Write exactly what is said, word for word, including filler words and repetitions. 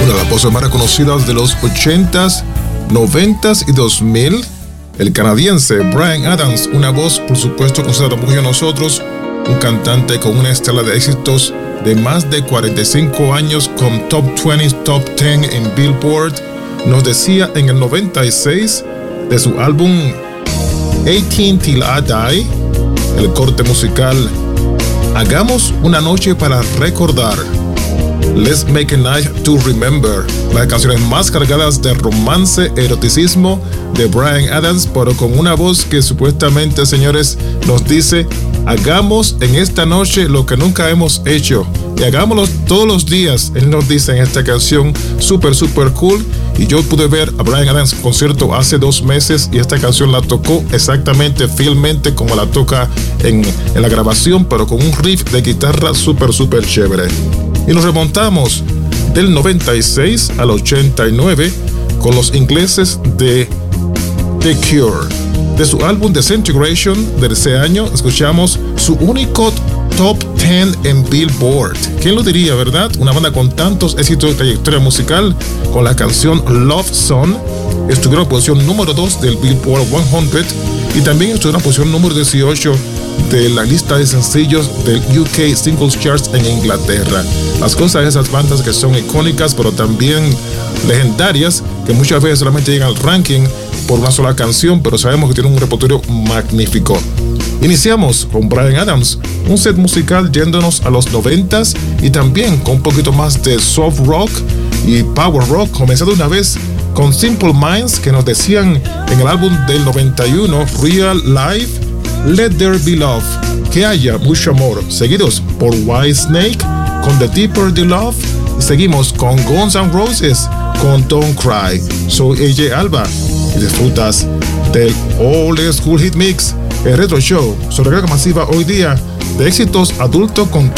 Una de las voces más reconocidas de los ochentas, noventas y dos mil, el canadiense Bryan Adams, una voz por supuesto considerada por muchos de nosotros, un cantante con una estela de éxitos de más de cuarenta y cinco años con Top veinte, Top diez en Billboard, nos decía en el noventa y seis de su álbum eighteen Till I Die, el corte musical Hagamos una noche para recordar, Let's Make a Night to Remember, las canciones más cargadas de romance, eroticismo de Bryan Adams, pero con una voz que supuestamente, señores, nos dice: hagamos en esta noche lo que nunca hemos hecho y hagámoslo todos los días. Él nos dice en esta canción, súper, súper cool. Y yo pude ver a Bryan Adams en concierto hace dos meses y esta canción la tocó exactamente, fielmente como la toca en, en la grabación, pero con un riff de guitarra súper, súper chévere. Y nos remontamos del noventa y seis al ochenta y nueve con los ingleses de The Cure. De su álbum Disintegration de ese año, escuchamos su único Top diez en Billboard. ¿Quién lo diría, verdad? Una banda con tantos éxitos de trayectoria musical, con la canción Love Song, estuvieron en posición número dos del Billboard cien y también estuvieron en posición número dieciocho de la lista de sencillos del U K Singles Charts en Inglaterra. Las cosas de esas bandas que son icónicas, pero también legendarias, que muchas veces solamente llegan al ranking por una sola canción, pero sabemos que tienen un repertorio magnífico. Iniciamos con Bryan Adams, un set musical yéndonos a los noventas y también con un poquito más de soft rock y power rock, comenzando una vez con Simple Minds, que nos decían en el álbum del noventa y uno, Real Life, Let There Be Love, que haya mucho amor, seguidos por Whitesnake con The Deeper the Love, y seguimos con Guns N' Roses con Don't Cry. Soy A J Alba y disfrutas del Old School Hit Mix, el Retro Show, sobre carga masiva hoy día de éxitos adultos con